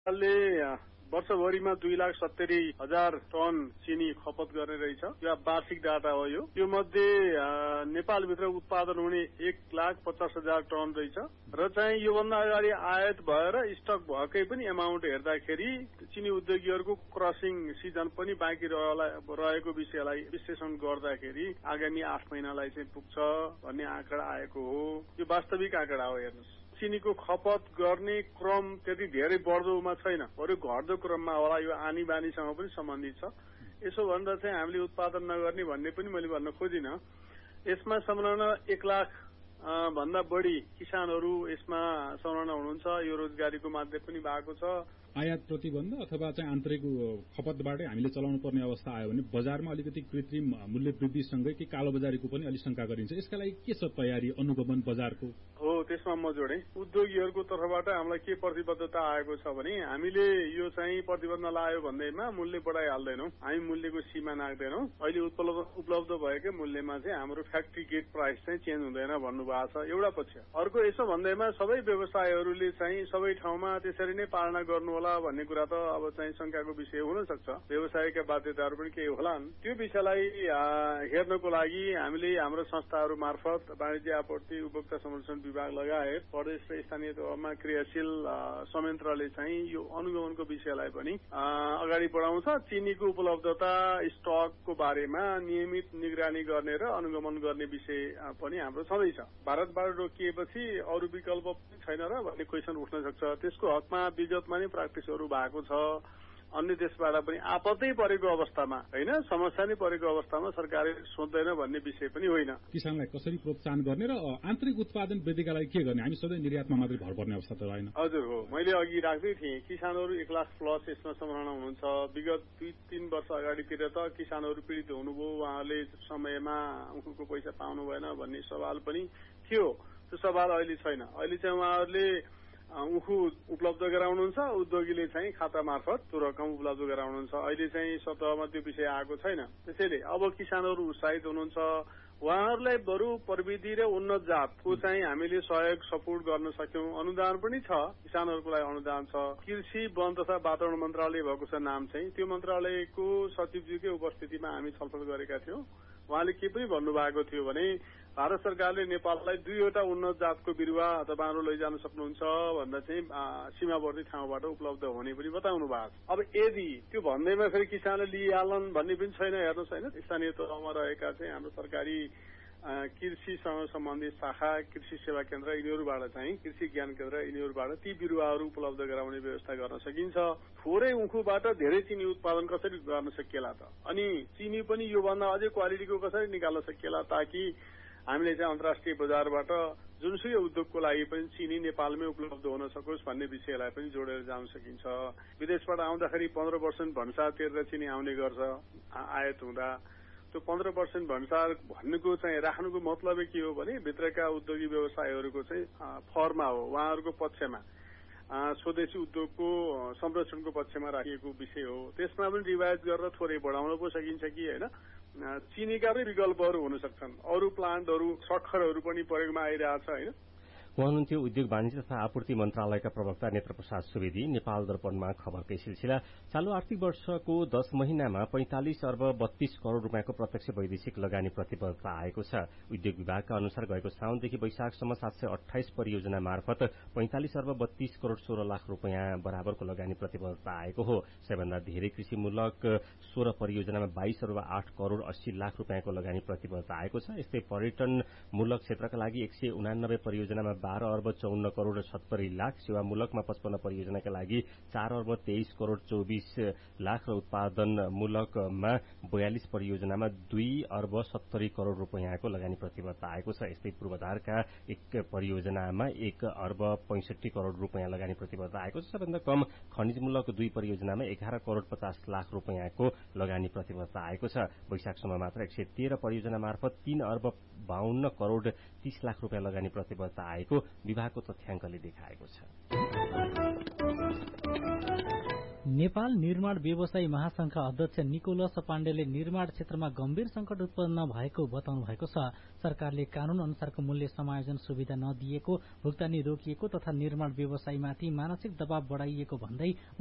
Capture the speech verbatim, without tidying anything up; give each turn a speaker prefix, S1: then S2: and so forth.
S1: नेपालले वर्षभरिमा दुई लाख सत्तरी हजार टन चिनी खपत गर्ने रहेछ। यो वार्षिक डाटा हो। यो यो मध्ये नेपालभित्र उत्पादन हुने एक लाख पचास हजार टन रहेछ र चाहिँ योभन्दा अगाडि आयात भएर स्टक भएकै पनि एमाउन्ट हेर्दाखेरि चिनी उद्योगीहरूको क्रसिङ सिजन पनि बाँकी रहेको विषयलाई विश्लेषण गर्दाखेरि आगामी आठ महिनालाई चाहिँ पुग्छ भन्ने आँकडा आएको हो। यो वास्तविक आँकडा हो। हेर्नुहोस्, चिनीको खपत गर्ने क्रम त्यति धेरै बढ्दोमा छैन, बरु घट्दो क्रममा होला। यो आनी बानीसँग पनि सम्बन्धित छ। यसो भन्दा चाहिँ हामीले उत्पादन नगर्ने भन्ने पनि मैले भन्न खोजिनँ। यसमा संलग्न एक लाख भन्दा बढी किसानहरू यसमा संलग्न हुनुहुन्छ। यो रोजगारीको माध्यम पनि भएको छ।
S2: आयात प्रतिबन्ध अथवा चाहिँ आन्तरिक खपतबाटै हामीले चलाउनु पर्ने अवस्था आयो भने बजारमा अलिकति कृत्रिम मूल्य वृद्धिसँगै कि कालो बजारीको पनि अलिक शंका गरिन्छ। यसका लागि के छ तयारी, अनुगमन बजारको?
S1: हो, त्यसमा म जोडेँ। उद्योगीहरूको तर्फबाट हामीलाई के प्रतिबद्धता आएको छ भने हामीले यो चाहिँ प्रतिबन्ध लगायो भन्दैमा मूल्य बढाइहाल्दैनौँ। हामी मूल्यको सीमा नाग्दैनौँ। अहिले उपलब्ध उपलब्ध भएकै मूल्यमा चाहिँ हाम्रो फ्याक्ट्री गेट प्राइस चाहिँ चेन्ज हुँदैन भन्नुभएको छ, एउटा पक्ष। अर्को यसो भन्दैमा सबै व्यवसायहरूले चाहिँ सबै ठाउँमा त्यसरी नै पालना गर्नु होला भन्ने कुरा त अब चाहिँ शंकाको विषय हुन सक्छ। व्यवसायका बाध्यताहरू पनि केही होलान्। त्यो विषयलाई हेर्नको लागि हामीले हाम्रो संस्थाहरू मार्फत वाणिज्य आपूर्ति उपभोक्ता संरक्षण विभाग लगायत प्रदेश र स्थानीय तहमा क्रियाशील संयन्त्रले चाहिँ यो अनुगमनको विषयलाई पनि अगाडि बढाउँछ। चिनीको उपलब्धता स्टकको बारेमा नियमित निगरानी गर्ने र अनुगमन गर्ने विषय पनि हाम्रो छँदैछ। भारतबाट रोकिएपछि अरू विकल्प पनि छैन र भन्ने क्वेसन उठ्न सक्छ। त्यसको हकमा विगतमा नै प्र्याक्टिसहरू भएको छ। अन्य देशबाट पनि आपत्ति परेको अवस्थामा, होइन समस्या नै परेको अवस्थामा सरकारले सोच्दैन भन्ने विषय पनि होइन।
S2: किसानलाई कसरी प्रोत्साहन गर्ने र आन्तरिक उत्पादन वृद्धिका लागि के गर्ने? हामी सधैँ निर्यातमा मात्रै भर पर्ने अवस्था त होइन।
S1: हजुर हो, मैले अघि राख्दै थिएँ। किसानहरू एक लाख प्लस यसमा संलग्न हुनुहुन्छ। विगत दुई तीन वर्ष अगाडितिर त किसानहरू पीडित हुनुभयो, उहाँहरूले समयमा उनको पैसा पाउनु भएन भन्ने सवाल पनि थियो। त्यो सवाल अहिले छैन। अहिले चाहिँ उहाँहरूले उखु उपलब्ध गराउनुहुन्छ, उद्योगीले चाहिँ खाता मार्फत त्यो रकम उपलब्ध गराउनुहुन्छ। अहिले चाहिँ सतहमा त्यो विषय आएको छैन। त्यसैले अब किसानहरू उत्साहित हुनुहुन्छ। उहाँहरूलाई बरु प्रविधि र उन्नत जातको चाहिँ हामीले सहयोग सपोर्ट गर्न सक्यौं। अनुदान पनि छ, किसानहरूको लागि अनुदान छ। कृषि वन तथा वातावरण मन्त्रालय भएको छ नाम चाहिँ। त्यो मन्त्रालयको सचिवज्यूकै उपस्थितिमा हामी छलफल गरेका थियौं। उहाँले के पनि भन्नुभएको थियो भने भारत सरकारले नेपाललाई दुईवटा उन्नत जातको बिरुवा तपाईँहरू लैजान सक्नुहुन्छ भन्दा चाहिँ सीमावर्ती ठाउँबाट उपलब्ध हुने पनि बताउनु भएको छ। अब यदि त्यो भन्दैमा फेरि किसानले लिइहालन् भन्ने पनि छैन। हेर्नुहोस्, होइन स्थानीय तहमा रहेका चाहिँ हाम्रो सरकारी कृषिसँग सम्बन्धित शाखा, कृषि सेवा केन्द्र यिनीहरूबाट चाहिँ कृषि ज्ञान केन्द्र यिनीहरूबाट ती बिरुवाहरू उपलब्ध गराउने व्यवस्था गर्न सकिन्छ। थोरै उखुबाट धेरै चिनी उत्पादन कसरी गर्न सकिएला त? अनि चिनी पनि योभन्दा अझै क्वालिटीको कसरी निकाल्न सकिएला ताकि हामीले चाहिँ अन्तर्राष्ट्रिय बजारबाट जुनसुकै उद्योगको लागि पनि चिनी नेपालमै उपलब्ध हुन सकोस् भन्ने विषयलाई पनि जोडेर जान सकिन्छ। विदेशबाट आउँदाखेरि पन्ध्र पर्सेन्ट भन्सार तिरेर चिनी आउने गर्छ आयात हुँदा। त्यो पन्ध्र पर्सेन्ट भन्सार भन्नुको चाहिँ राख्नुको मतलबै के हो भने भित्रका उद्योगी व्यवसायहरूको चाहिँ फरमा हो, उहाँहरूको पक्षमा स्वदेशी उद्योगको संरक्षणको पक्षमा राखिएको विषय हो। त्यसमा पनि रिवायत गरेर थोरै बढाउन पो सकिन्छ कि होइन। चिनीका पनि विकल्पहरू हुन सक्छन्। अरू प्लान्टहरू सक्खरहरू पनि प्रयोगमा आइरहेछ, होइन।
S3: उहाँ हुनुहुन्थ्यो उद्योग वाणिज्य तथा आपूर्ति मन्त्रालयका प्रवक्ता नेत्र प्रसाद सुवेदी। नेपाल दर्पणमा खबरकै सिलसिला। चालू आर्थिक वर्षको दस महिनामा पैंतालिस अर्ब बत्तीस करोड़ रूपियाँको प्रत्यक्ष वैदेशिक लगानी प्रतिबद्धता आएको छ। उद्योग विभागका अनुसार गएको साउनदेखि वैशाखसम्म सात सय अठाइस परियोजना मार्फत पैंतालिस अर्ब बत्तीस करोड़ सोह्र लाख रूपियाँ बराबरको लगानी प्रतिबद्धता आएको हो। सबैभन्दा धेरै कृषिमूलक सोह्र परियोजनामा बाइस अर्ब आठ करोड़ अस्सी लाख रूपियाँको लगानी प्रतिबद्धता आएको छ। यस्तै पर्यटनमूलक क्षेत्रका लागि एक सय उनानब्बे परियोजनामा बाह्र अर्ब चौन्न करोड़ सत्तरी लाख, सेवामूलकमा पचपन्न परियोजनाका लागि चार अर्ब तेइस करोड़ चौबीस लाख र उत्पादनमूलकमा बयालिस परियोजनामा दुई अर्ब सत्तरी करोड़ रूपियाँको लगानी प्रतिबद्धता आएको छ। यस्तै पूर्वाधारका एक परियोजनामा एक अर्ब पैंसठी करोड़ रूपियाँ लगानी प्रतिबद्धता आएको छ। सबैभन्दा कम खनिजमूलक दुई परियोजनामा एघार करोड़ पचास लाख रूपियाँको लगानी प्रतिबद्धता आएको छ। वैशाखसम्म मात्र एक सय तेह्र परियोजना मार्फत तीन अर्ब बाहन्न करोड़ तीस लाख रूपियाँ लगानी प्रतिबद्धता आएको विभागको तथ्याङ्कले देखाएको छ।
S4: नेपाल निर्माण व्यवसायी महासंघका अध्यक्ष निकोलस पाण्डेले निर्माण क्षेत्रमा गम्भीर संकट उत्पन्न भएको बताउनु भएको छ। सरकारले कानून अनुसारको मूल्य समायोजन सुविधा नदिएको, भुक्तानी रोकिएको तथा निर्माण व्यवसायीमाथि मानसिक दबाव बढ़ाइएको भन्दै